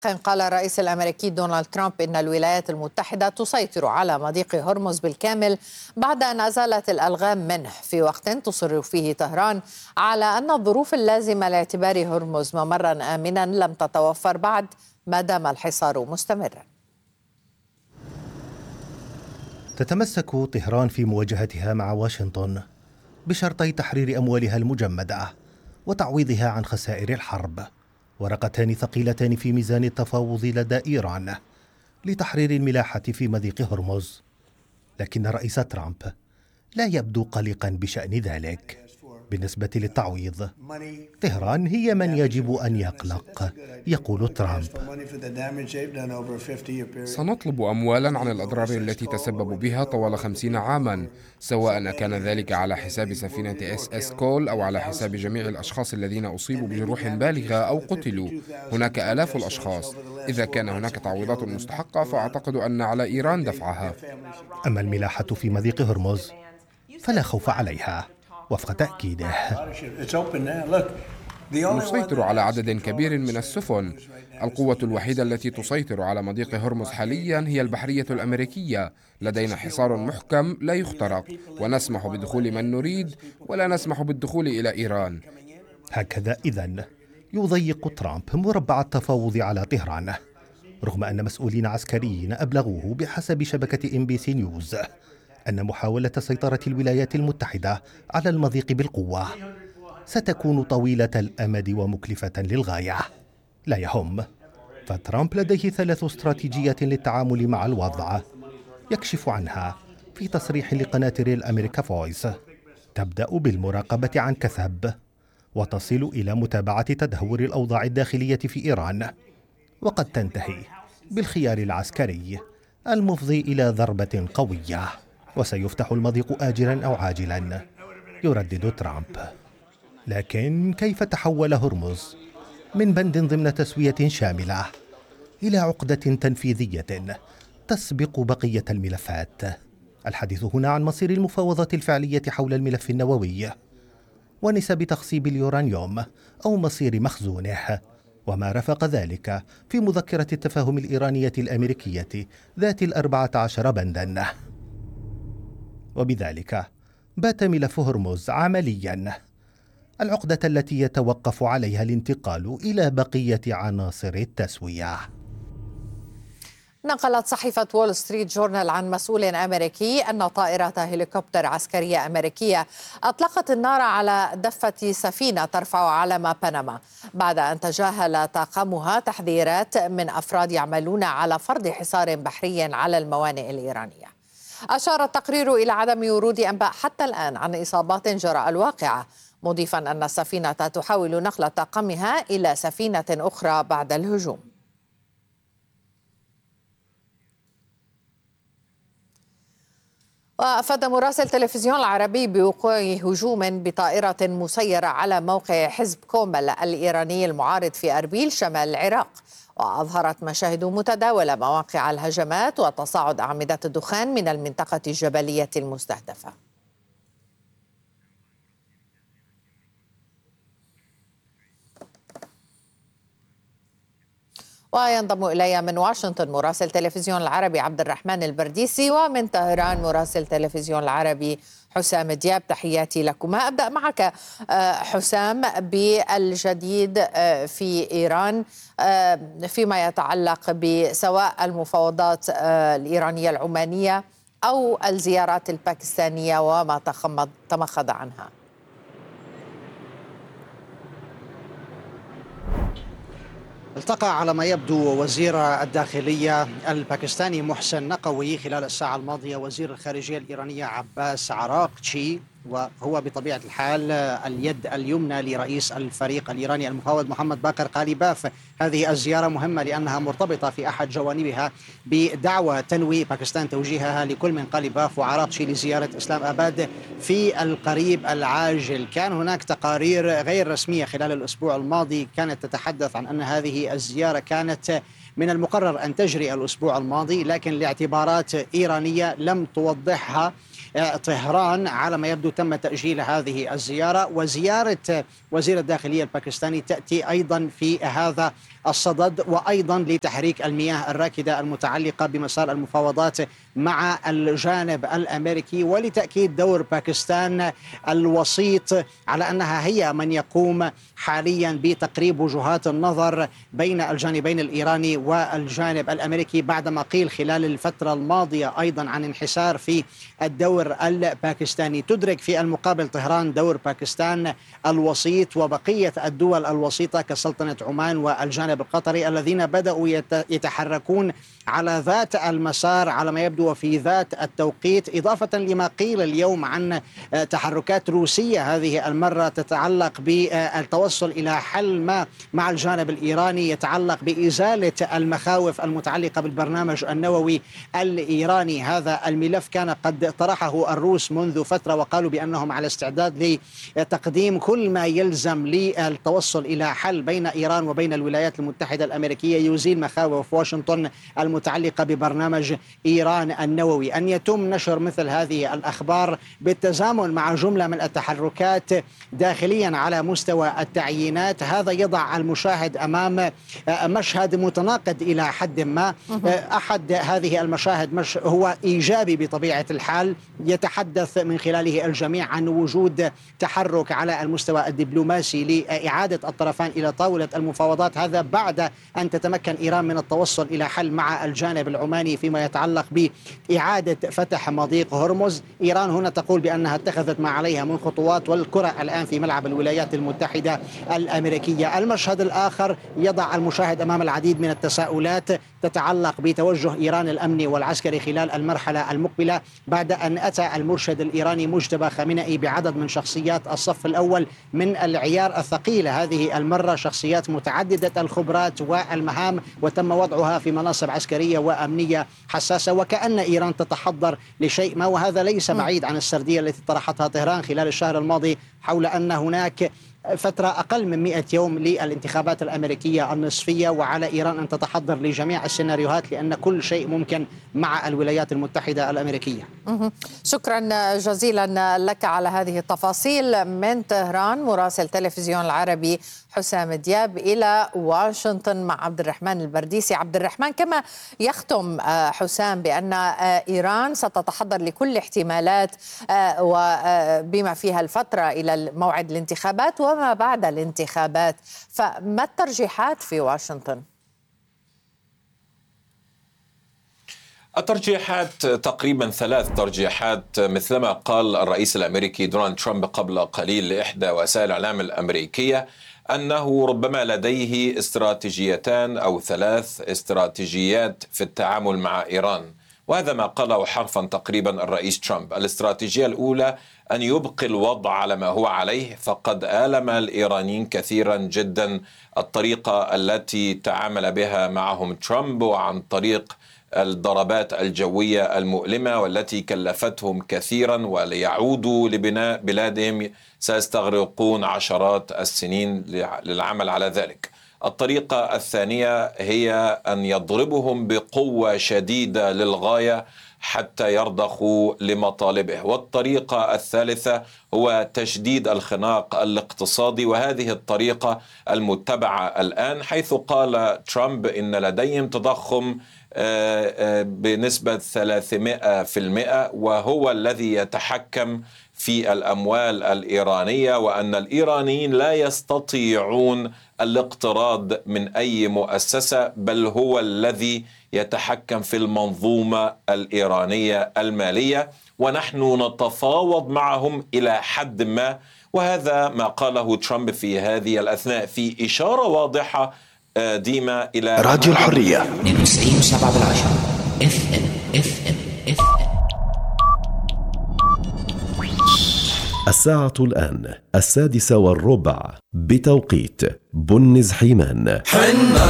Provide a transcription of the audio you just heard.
قال الرئيس الأمريكي دونالد ترامب إن الولايات المتحدة تسيطر على مضيق هرمز بالكامل بعد أن أزالت الألغام منه، في وقت تصر فيه طهران على أن الظروف اللازمة لاعتبار هرمز ممرا آمنا لم تتوفر بعد ما دام الحصار مستمرا. تتمسك طهران في مواجهتها مع واشنطن بشرطي تحرير أموالها المجمدة وتعويضها عن خسائر الحرب، ورقتان ثقيلتان في ميزان التفاوض لدى إيران لتحرير الملاحة في مضيق هرمز. لكن الرئيس ترامب لا يبدو قلقا بشأن ذلك. بالنسبة للتعويض، طهران هي من يجب أن يقلق، يقول ترامب. سنطلب أموالا عن الأضرار التي تسببوا بها طوال 50 عاما، سواء كان ذلك على حساب سفينة SS كول أو على حساب جميع الأشخاص الذين أصيبوا بجروح بالغة أو قتلوا. هناك آلاف الأشخاص. إذا كان هناك تعويضات مستحقة فأعتقد أن على إيران دفعها. أما الملاحة في مضيق هرمز فلا خوف عليها وفق تأكيده. نسيطر على عدد كبير من السفن. القوة الوحيدة التي تسيطر على مضيق هرمز حاليا هي البحرية الأمريكية. لدينا حصار محكم لا يخترق، ونسمح بدخول من نريد ولا نسمح بالدخول إلى إيران. هكذا إذن يضيق ترامب مربع التفاوض على طهران، رغم أن مسؤولين عسكريين أبلغوه بحسب شبكة MBC نيوز أن محاولة سيطرة الولايات المتحدة على المضيق بالقوة ستكون طويلة الأمد ومكلفة للغاية. لا يهم، فترامب لديه 3 استراتيجيات للتعامل مع الوضع يكشف عنها في تصريح لقناة ريل أمريكا فويس. تبدأ بالمراقبة عن كثب، وتصل إلى متابعة تدهور الأوضاع الداخلية في إيران، وقد تنتهي بالخيار العسكري المفضي إلى ضربة قوية. وسيفتح المضيق آجلا أو عاجلا، يردد ترامب. لكن كيف تحول هرمز من بند ضمن تسوية شاملة إلى عقدة تنفيذية تسبق بقية الملفات؟ الحديث هنا عن مصير المفاوضات الفعلية حول الملف النووي ونسب تخصيب اليورانيوم أو مصير مخزونه، وما رافق ذلك في مذكرة التفاهم الإيرانية الأمريكية ذات 14 بندا. وبذلك بات ملف هرمز عمليا العقدة التي يتوقف عليها الانتقال إلى بقية عناصر التسوية. نقلت صحيفة وول ستريت جورنال عن مسؤول أمريكي أن طائرة هليكوبتر عسكرية أمريكية أطلقت النار على دفة سفينة ترفع علم بنما بعد أن تجاهل طاقمها تحذيرات من أفراد يعملون على فرض حصار بحري على الموانئ الإيرانية. أشار التقرير إلى عدم ورود أنباء حتى الآن عن إصابات جراء الواقعة، مضيفا أن السفينة تحاول نقل طاقمها إلى سفينة أخرى بعد الهجوم. وأفاد مراسل تلفزيون العربي بوقوع هجوم بطائرة مسيرة على موقع حزب كومل الإيراني المعارض في أربيل شمال العراق، وأظهرت مشاهد متداولة مواقع الهجمات وتصاعد أعمدة الدخان من المنطقة الجبلية المستهدفة. وينضم إلي من واشنطن مراسل تلفزيون العربي عبد الرحمن البرديسي، ومن طهران مراسل تلفزيون العربي حسام دياب. تحياتي لكما. أبدأ معك حسام بالجديد في إيران فيما يتعلق بسواء المفاوضات الإيرانية العمانية أو الزيارات الباكستانية وما تمخض عنها. التقى على ما يبدو وزير الداخلية الباكستاني محسن نقوي خلال الساعة الماضية وزير الخارجية الإيرانية عباس عراقتشي، وهو بطبيعة الحال اليد اليمنى لرئيس الفريق الإيراني المفاوض محمد باقر قاليباف. هذه الزيارة مهمة لأنها مرتبطة في أحد جوانبها بدعوة تنوي باكستان توجيهها لكل من قاليباف وعراقتشي لزيارة إسلام آباد في القريب العاجل. كان هناك تقارير غير رسمية خلال الأسبوع الماضي كانت تتحدث عن أن هذه الزيارة كانت من المقرر أن تجري الأسبوع الماضي، لكن لاعتبارات إيرانية لم توضحها طهران على ما يبدو تم تأجيل هذه الزيارة. وزيارة وزير الداخلية الباكستاني تأتي أيضا في هذا الصدد، وأيضا لتحريك المياه الراكدة المتعلقة بمسار المفاوضات مع الجانب الأمريكي، ولتأكيد دور باكستان الوسيط على أنها هي من يقوم حاليا بتقريب وجهات النظر بين الجانبين الإيراني والجانب الأمريكي، بعدما قيل خلال الفترة الماضية أيضا عن انحسار في الدور الباكستاني. تدرك في المقابل طهران دور باكستان الوسيط وبقية الدول الوسيطة كسلطنة عمان والجانب القطري الذين بدأوا يتحركون على ذات المسار على ما يبدو وفي ذات التوقيت، إضافة لما قيل اليوم عن تحركات روسية هذه المرة تتعلق بالتوصل إلى حل ما مع الجانب الإيراني يتعلق بإزالة المخاوف المتعلقة بالبرنامج النووي الإيراني. هذا الملف كان قد طرحه الروس منذ فترة وقالوا بأنهم على استعداد لتقديم كل ما يلزم للتوصل إلى حل بين إيران وبين الولايات المتحدة الأمريكية يزيل مخاوف واشنطن المتعلقة ببرنامج إيران النووي. أن يتم نشر مثل هذه الأخبار بالتزامن مع جملة من التحركات داخليا على مستوى التعيينات، هذا يضع المشاهد أمام مشهد متناقض إلى حد ما. أحد هذه المشاهد هو إيجابي بطبيعة الحال، يتحدث من خلاله الجميع عن وجود تحرك على المستوى الدبلوماسي لإعادة الطرفان إلى طاولة المفاوضات، هذا بعد أن تتمكن إيران من التوصل إلى حل مع الجانب العماني فيما يتعلق بإعادة فتح مضيق هرمز. إيران هنا تقول بأنها اتخذت ما عليها من خطوات، والكرة الآن في ملعب الولايات المتحدة الأمريكية. المشهد الآخر يضع المشاهد أمام العديد من التساؤلات تتعلق بتوجه إيران الأمني والعسكري خلال المرحلة المقبلة، بعد أن أتى المرشد الإيراني مجتبى خامنئي بعدد من شخصيات الصف الأول من العيار الثقيل هذه المرة، شخصيات متعددة الخبرات والمهام، وتم وضعها في مناصب عسكرية وأمنية حساسة، وكأن إيران تتحضر لشيء ما. وهذا ليس بعيد عن السردية التي طرحتها طهران خلال الشهر الماضي حول أن هناك فترة أقل من 100 يوم للانتخابات الأمريكية النصفية، وعلى إيران أن تتحضر لجميع السيناريوهات لأن كل شيء ممكن مع الولايات المتحدة الأمريكية. شكرا جزيلا لك على هذه التفاصيل من طهران. مراسل تلفزيون العربي حسام دياب إلى واشنطن مع عبد الرحمن البرديسي. عبد الرحمن، كما يختم حسام بأن إيران ستتحضر لكل احتمالات وبما فيها الفترة إلى موعد الانتخابات وما بعد الانتخابات، فما الترجيحات في واشنطن؟ الترجيحات تقريبا 3 ترجيحات، مثلما قال الرئيس الأمريكي دونالد ترامب قبل قليل لإحدى وسائل الإعلام الأمريكية أنه ربما لديه استراتيجيتان أو 3 استراتيجيات في التعامل مع إيران، وهذا ما قاله حرفا تقريبا الرئيس ترامب. الاستراتيجية الأولى أن يبقي الوضع على ما هو عليه، فقد آلم الإيرانيين كثيرا جدا الطريقة التي تعامل بها معهم ترامب، وعن طريق الضربات الجوية المؤلمة والتي كلفتهم كثيرا، وليعودوا لبناء بلادهم سيستغرقون عشرات السنين للعمل على ذلك. الطريقة الثانية هي أن يضربهم بقوة شديدة للغاية حتى يرضخوا لمطالبه. والطريقة الثالثة هو تشديد الخناق الاقتصادي، وهذه الطريقة المتبعة الآن، حيث قال ترامب إن لديهم تضخم بنسبة 300%، وهو الذي يتحكم في الأموال الإيرانية، وأن الإيرانيين لا يستطيعون الاقتراض من أي مؤسسة، بل هو الذي يتحكم في المنظومة الإيرانية المالية، ونحن نتفاوض معهم إلى حد ما. وهذا ما قاله ترامب في هذه الأثناء، في إشارة واضحة ديما إلى راديو الحرية 92.7 FM. الساعة الآن 6:15 بتوقيت بنز حيمان.